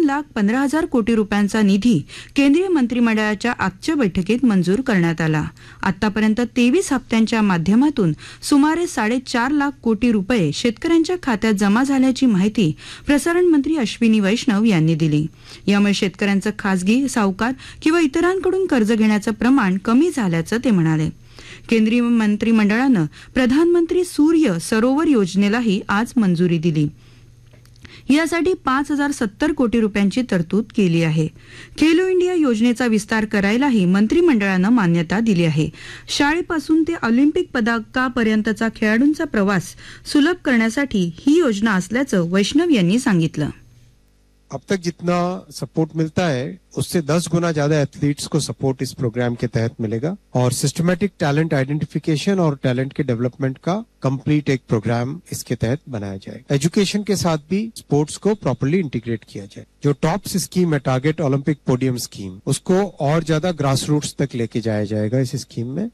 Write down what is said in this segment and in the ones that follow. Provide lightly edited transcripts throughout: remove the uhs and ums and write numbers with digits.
3,15,000 कोटी रुपयांचा निधी केंद्रीय मंत्रिमंडळाच्या आजच्या बैठकीत मंजूर करण्यात आला. आतापर्यंत 23 हप्त्यांच्या माध्यमातून सुमारे 4.5 लाख कोटी रुपये शेतकऱ्यांच्या खात्यात जमा झाल्याची माहिती प्रसारण मंत्री अश्विनी वैष्णव यांनी दिली. यामुळे शेतकऱ्यांचं खासगी, सावकार किंवा इतरांकडून कर्ज घेण्याचं प्रमाण कमी झाल्याचं ते म्हणाले. केंद्रीय मंत्रिमंडळानं प्रधानमंत्री सूर्य सरोवर योजनेलाही आज मंजुरी दिली. यासाठी 5,070 कोटी रुपयांची तरतूद केली आहे. खेलो इंडिया योजनेचा विस्तार करायलाही मंत्रिमंडळानं मान्यता दिली आहे. शाळेपासून ते ऑलिम्पिक पदकापर्यंतचा खेळाडूंचा प्रवास सुलभ करण्यासाठी ही योजना असल्याचं वैष्णव यांनी सांगितलं. अब तक जितना सपोर्ट मिलता है उससे 10 गुना ज्यादा एथलीट्स को सपोर्ट इस प्रोग्राम के तहत मिलेगा और सिस्टमैटिक टैलेंट आइडेंटिफिकेशन और टैलेंट के डेवलपमेंट का कंप्लीट एक प्रोग्राम इसके तहत बनाया जाएगा. एजुकेशन के साथ भी स्पोर्ट्स को प्रॉपर्ली इंटीग्रेट किया जाए. जो टॉप्स स्कीम है टारगेट ओलंपिक पोडियम स्कीम, उसको और ज्यादा ग्रास रूट्स तक लेके जाया जाएगा इस स्कीम में.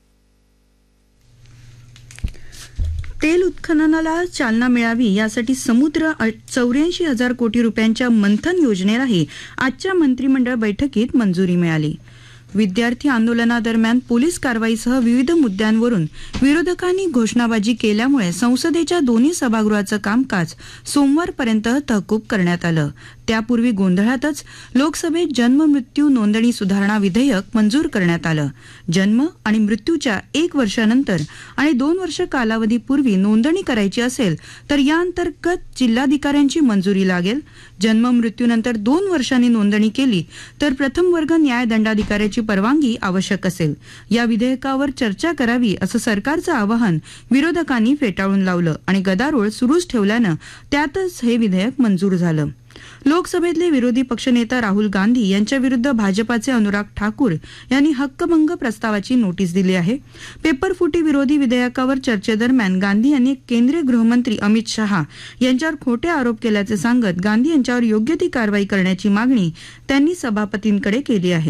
तेल उत्खननाला चालना मिळावी यासाठी समुद्र 84,000 कोटी रुपयांच्या मंथन योजनेलाही आजच्या मंत्रिमंडळ बैठकीत मंजुरी मिळाली. विद्यार्थी आंदोलनादरम्यान पोलीस कारवाईसह विविध मुद्द्यांवरून विरोधकांनी घोषणाबाजी केल्यामुळे संसदेच्या दोन्ही सभागृहाचं कामकाज सोमवारपर्यंत तहकूब करण्यात आलं. त्यापूर्वी गोंधळातच लोकसभेत जन्म मृत्यू नोंदणी सुधारणा विधेयक मंजूर करण्यात आलं. जन्म आणि मृत्यूच्या 1 वर्षानंतर आणि 2 वर्ष कालावधीपूर्वी नोंदणी करायची असेल तर या अंतर्गत जिल्हाधिकाऱ्यांची मंजुरी लागेल. जन्म मृत्यूनंतर 2 वर्षांनी नोंदणी केली तर प्रथम वर्ग न्याय दंडाधिकाऱ्याची परवानगी आवश्यक असेल. या विधेयकावर चर्चा करावी असं सरकारचं आवाहन विरोधकांनी फेटाळून लावलं आणि गदारोळ सुरूच ठेवल्यानं त्यातच हे विधेयक मंजूर झालं. लोकसभेतले विरोधी पक्षनेता राहुल गांधी यांच्याविरुद्ध भाजपाचे अनुराग ठाकूर यांनी हक्कभंग प्रस्तावाची नोटीस दिली आहे. पेपरफुटी विरोधी विधेयकावर चर्चेदरम्यान गांधी यांनी केंद्रीय गृहमंत्री अमित शहा यांच्यावर खोटे आरोप केल्याचे सांगत गांधी यांच्यावर योग्य ती कारवाई करण्याची मागणी त्यांनी सभापतींकडे केली आहे.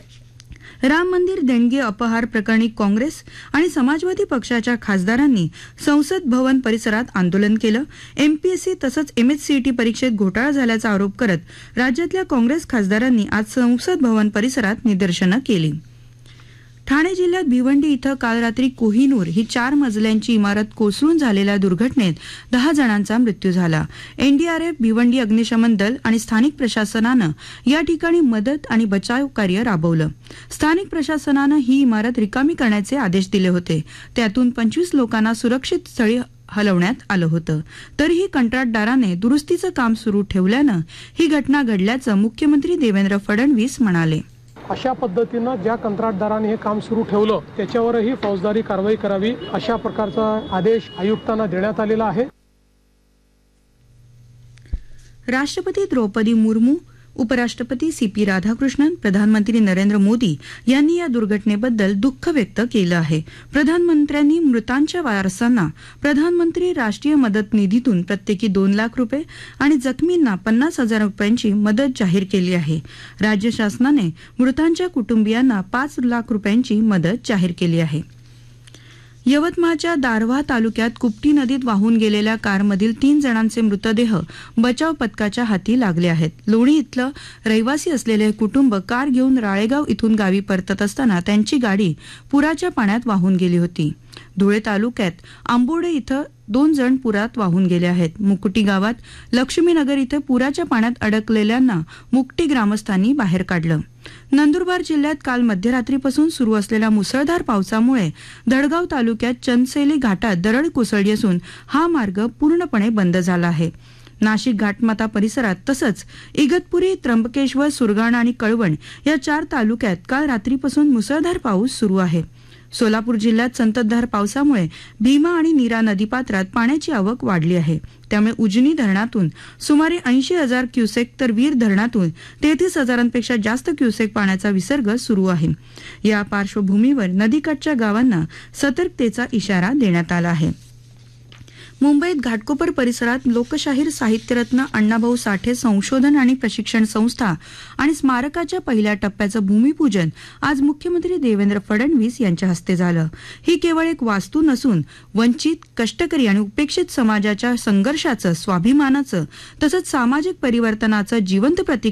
राम मंदिर देणगी अपहार प्रकरणी काँग्रेस आणि समाजवादी पक्षाच्या खासदारांनी संसद भवन परिसरात आंदोलन केलं. एमपीएससी तसंच एमएचसीईटी परीक्षेत घोटाळा झाल्याचा आरोप करत राज्यातल्या काँग्रेस खासदारांनी आज संसद भवन परिसरात निदर्शनं केली. ठाणे जिल्ह्यात भिवंडी इथं काल रात्री कोहिनूर ही 4 मजल्यांची इमारत कोसळून झालेल्या दुर्घटनेत 10 जणांचा मृत्यू झाला. एनडीआरएफ, भिवंडी अग्निशमन दल आणि स्थानिक प्रशासनानं या ठिकाणी मदत आणि बचाव कार्य राबवलं. स्थानिक प्रशासनानं ही इमारत रिकामी करण्याचे आदेश दिले होते. त्यातून 25 लोकांना सुरक्षित स्थळी हलवण्यात आलं होतं. तरीही कंत्राटदाराने दुरुस्तीचं काम सुरू ठेवल्यानं ही घटना घडल्याचं मुख्यमंत्री देवेंद्र फडणवीस म्हणाले. अशा पद्धतीनं ज्या कंत्राटदाराने हे काम सुरू ठेवलं त्याच्यावरही फौजदारी कारवाई करावी अशा प्रकारचा आदेश आयुक्तांना देण्यात आलेला आहे. राष्ट्रपती द्रौपदी मुर्मू, उपराष्ट्रपती सीपी राधाकृष्णन, प्रधानमंत्री नरेंद्र मोदी यांनी या दुर्घटनेबद्दल दुःख व्यक्त केलं आहे. प्रधानमंत्र्यांनी मृतांच्या वारसांना प्रधानमंत्री राष्ट्रीय मदत निधीतून प्रत्येकी 2 लाख रुपये आणि जखमींना 50,000 रुपयांची मदत जाहीर केली आहे. राज्य शासनाने मृतांच्या कुटुंबियांना 5 लाख रुपयांची मदत जाहीर केली आहे. यवतमाळच्या दारव्हा तालुक्यात कुपटी नदीत वाहून गेलेल्या कारमधील 3 जणांचे मृतदेह बचाव पथकाच्या हाती लागले आहेत. लोणी इथलं रहिवासी असलेले कुटुंब कार घेऊन राळेगाव इथून गावी परतत असताना त्यांची गाडी पुराच्या पाण्यात वाहून गेली होती. धुळे तालुक्यात आंबोडे इथं 2 जण पुरात वाहून गेले आहेत. मुकुटी गावात लक्ष्मीनगर इथं पुराच्या पाण्यात अडकलेल्यांना मुकटी ग्रामस्थांनी बाहेर काढलं. नंदुरबार जिल्ह्यात काल मध्यरात्रीपासून सुरू असलेल्या मुसळधार पावसामुळे दडगाव तालुक्यात चंदसेली घाटात दरड कोसळली असून हा मार्ग पूर्णपणे बंद झाला आहे. नाशिक घाटमाता परिसरात तसंच इगतपुरी, त्र्यंबकेश्वर, सुरगाणा आणि कळवण या 4 तालुक्यात काल रात्रीपासून मुसळधार पाऊस सुरू आहे. सोलापूर जिल्ह्यात संततधार पावसामुळे भीमा आणि नीरा नदीपात्रात पाण्याची आवक वाढली आहे. त्यामुळे उजनी धरणातून सुमारे 80,000 क्युसेक तर वीर धरणातून 33,000पेक्षा जास्त क्युसेक पाण्याचा विसर्ग सुरू आहे. या पार्श्वभूमीवर नदीकाठच्या गावांना सतर्कतेचा इशारा देण्यात आला आहे. मुंबईत घाटकोपर परिसरात लोकशाहीर साहित्यरत्न अण्णाभाऊ साठे संशोधन आणि प्रशिक्षण संस्था आणि स्मारकाच्या पहिल्या टप्प्याचं भूमिपूजन आज मुख्यमंत्री देवेंद्र फडणवीस यांच्या हस्ते झालं. ही केवळ एक वास्तू नसून वंचित, कष्टकरी आणि उपेक्षित समाजाच्या संघर्षाचं, स्वाभिमानाचं तसंच सामाजिक परिवर्तनाचं जिवंत प्रतीक